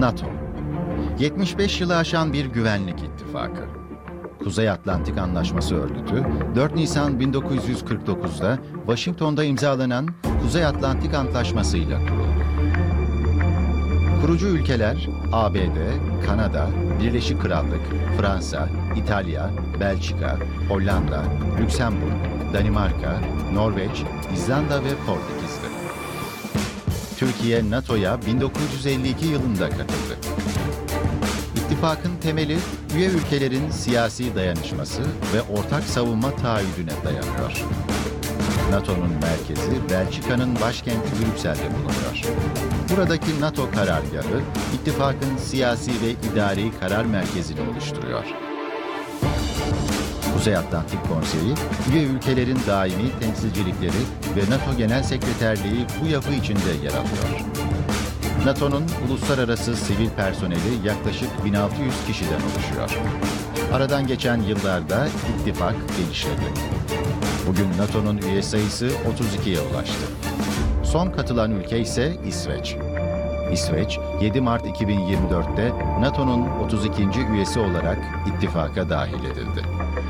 NATO, 75 yılı aşan bir güvenlik ittifakı. Kuzey Atlantik Anlaşması Örgütü, 4 Nisan 1949'da Washington'da imzalanan Kuzey Atlantik Antlaşması ile kuruldu. Kurucu ülkeler ABD, Kanada, Birleşik Krallık, Fransa, İtalya, Belçika, Hollanda, Lüksemburg, Danimarka, Norveç, İzlanda ve Portekiz'di. Türkiye NATO'ya 1952 yılında katıldı. İttifakın temeli üye ülkelerin siyasi dayanışması ve ortak savunma taahhüdüne dayanıyor. NATO'nun merkezi Belçika'nın başkenti Brüksel'de bulunuyor. Buradaki NATO karargahı, ittifakın siyasi ve idari karar merkezini oluşturuyor. Kuzey Atlantik Konseyi, üye ülkelerin daimi temsilcilikleri ve NATO Genel Sekreterliği bu yapı içinde yer alıyor. NATO'nun uluslararası sivil personeli yaklaşık 1600 kişiden oluşuyor. Aradan geçen yıllarda ittifak genişledi. Bugün NATO'nun üye sayısı 32'ye ulaştı. Son katılan ülke ise İsveç. İsveç, 7 Mart 2024'te NATO'nun 32. üyesi olarak ittifaka dahil edildi.